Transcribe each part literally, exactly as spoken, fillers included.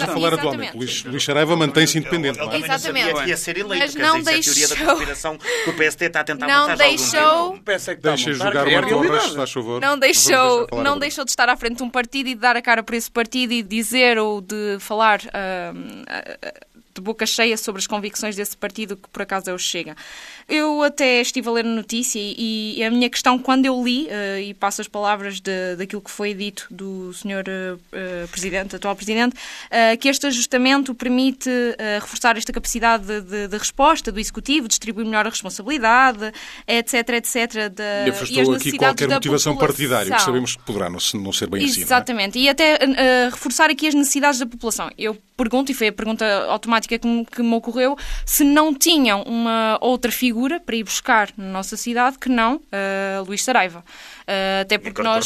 a falar atualmente. Luís, Luís Saraiva mantém-se independente. Ele, ele, ele Exatamente. Sabia que ia ser eleito, mas não dizer, deixou... a teoria da conspiração que o P S D está a tentar não montar deixou... Deixa jogar o Torres, se faz favor. Não deixou, não deixou de estar à frente de um partido e de dar a cara por esse partido e de dizer ou de falar uh, uh, de boca cheia sobre as convicções desse partido, que por acaso é o Chega. Eu até estive a ler a notícia e, e a minha questão, quando eu li, uh, e passo as palavras de, daquilo que foi dito do senhor uh, uh, Presidente, atual Presidente, uh, que este ajustamento permite uh, reforçar esta capacidade de, de, de resposta do Executivo, distribuir melhor a responsabilidade, etc, etc. De, e afastou aqui qualquer motivação partidária, que sabemos que poderá não, não ser bem assim. Exatamente. É? E até uh, reforçar aqui as necessidades da população. Eu pergunto, e foi a pergunta automática que me, que me ocorreu, se não tinham uma outra figura para ir buscar na nossa cidade que não uh, Luís Saraiva. Uh, até porque nós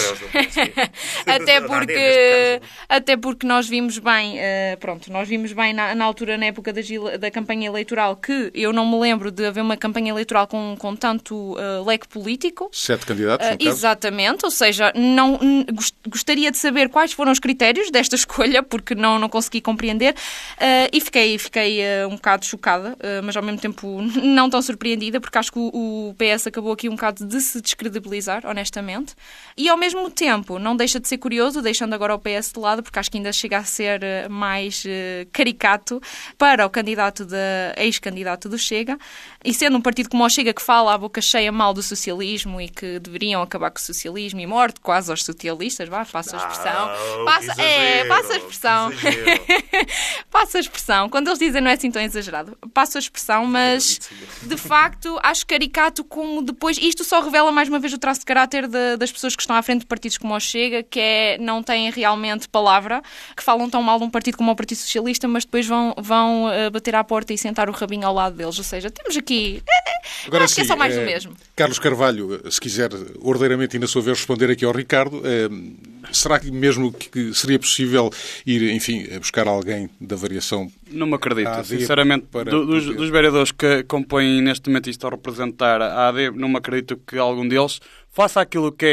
até porque até porque nós vimos bem uh, pronto, nós vimos bem na, na altura, na época da, da campanha eleitoral, que eu não me lembro de haver uma campanha eleitoral com, com tanto uh, leque político. Sete candidatos, uh, Exatamente, ou seja, não, gost, gostaria de saber quais foram os critérios desta escolha, porque não, não consegui compreender, uh, e fiquei, fiquei uh, um bocado chocada, uh, mas ao mesmo tempo não tão surpreendida, porque acho que o, o P S acabou aqui um bocado de se descredibilizar, honestamente. E ao mesmo tempo não deixa de ser curioso, deixando agora o P S de lado, porque acho que ainda chega a ser mais uh, caricato para o candidato da ex-candidato do Chega, e sendo um partido como o Chega, que fala à boca cheia mal do socialismo e que deveriam acabar com o socialismo e morte quase aos socialistas, vá, faça a expressão. Não, passa, exagero, é, passa a expressão. Passa a expressão. Quando eles dizem não é assim tão exagerado, passa a expressão, mas de facto acho caricato como depois, isto só revela mais uma vez o traço de caráter de das pessoas que estão à frente de partidos como o Chega, que é, não têm realmente palavra, que falam tão mal de um partido como o Partido Socialista, mas depois vão, vão uh, bater à porta e sentar o rabinho ao lado deles. Ou seja, temos aqui... Agora, acho sim, que é só mais é, do mesmo. Carlos Carvalho, se quiser ordeiramente e na sua vez responder aqui ao Ricardo, é, será que mesmo que seria possível ir, enfim, buscar alguém da variação? Não me acredito, sinceramente, para do, dos, dos vereadores que compõem neste momento isto a representar a AD, não me acredito que algum deles faça aquilo que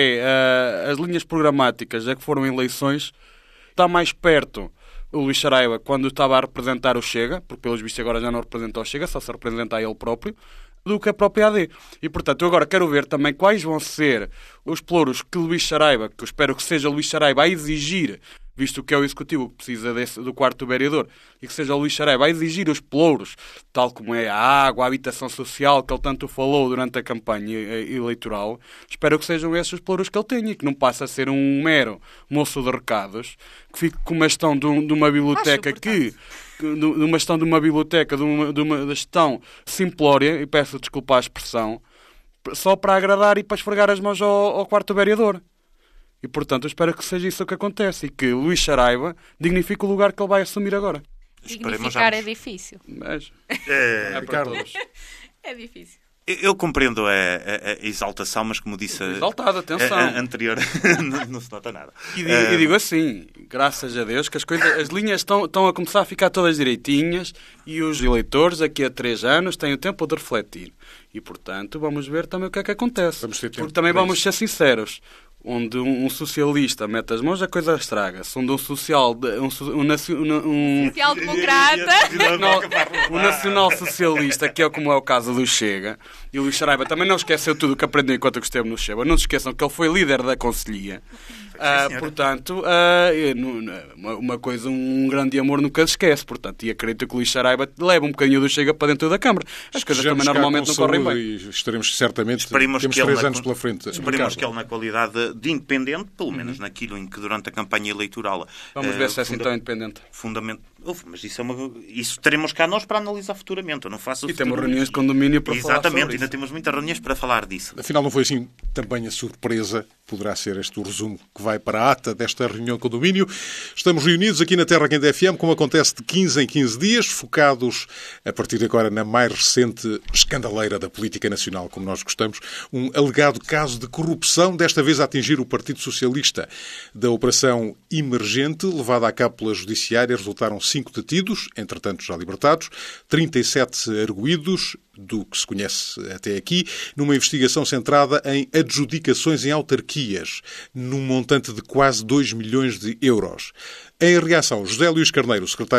é uh, as linhas programáticas, já que foram eleições, está mais perto o Luís Saraiva quando estava a representar o Chega, porque pelos vistos agora já não representa o Chega, só se representa a ele próprio, do que a própria A D. E, portanto, eu agora quero ver também quais vão ser os pelouros que Luís Saraiva, que eu espero que seja Luís Saraiva a exigir, visto que é o Executivo que precisa desse, do quarto vereador, e que seja o Luís Saraiva a exigir os pelouros, tal como é a água, a habitação social, que ele tanto falou durante a campanha eleitoral, espero que sejam esses os pelouros que ele tenha, e que não passe a ser um mero moço de recados, que fique com uma gestão de, um, de uma biblioteca que... de uma gestão de uma biblioteca, de uma, de uma gestão simplória, e peço desculpa a expressão, só para agradar e para esfregar as mãos ao, ao quarto vereador. E, portanto, eu espero que seja isso que acontece e que Luís Saraiva dignifique o lugar que ele vai assumir agora. Dignificar é difícil. Mas é, é para todos. É difícil. Eu compreendo a, a, a exaltação, mas como disse exaltado, atenção. A, a anterior, não, não se nota nada. E digo, uh... e digo assim, graças a Deus, que as, coisas, as linhas estão, estão a começar a ficar todas direitinhas e os eleitores, daqui a três anos, têm o tempo de refletir. E, portanto, vamos ver também o que é que acontece. Vamos ter tempo. Porque também vamos ser sinceros. Onde um, um socialista mete as mãos, a coisa estraga-se. Onde um social... Um, um, um, um social-democrata... um nacional-socialista, que é como é o caso do Chega, e o Luís Saraiva também não esqueceu tudo o que aprendeu enquanto que esteve no Chega. Não se esqueçam que ele foi líder da Conselhia. Uh, portanto, uh, uma, uma coisa, um grande amor nunca se esquece. Portanto, e acredito que o Luís Saraiva leva um bocadinho do Chega para dentro da Câmara. As coisas também normalmente não correm bem. E estaremos certamente... Esperemos temos que três ele, anos pela frente. Esperemos Ricardo. que ele, na qualidade de independente, pelo menos uhum. naquilo em que durante a campanha eleitoral... Vamos uh, ver se é assim tão independente. Fundamento... Uf, mas isso, é uma... isso teremos cá nós para analisar futuramente. Eu não faço e temos reuniões de condomínio para Exatamente, falar sobre ainda isso. temos muitas reuniões para falar disso. Afinal, não foi assim também a surpresa. Poderá ser este o resumo que vai para a ata desta reunião de condomínio. Estamos reunidos aqui na Terra Quente F M, como acontece de quinze em quinze dias, focados a partir de agora na mais recente escandaleira da política nacional, como nós gostamos, um alegado caso de corrupção, desta vez a atingir o Partido Socialista. Da operação Emergente, levada a cabo pela Judiciária, resultaram cinco detidos, entretanto já libertados, trinta e sete arguídos, do que se conhece até aqui, numa investigação centrada em adjudicações em autarquias, num montante de quase dois milhões de euros. Em reação, José Luís Carneiro, secretário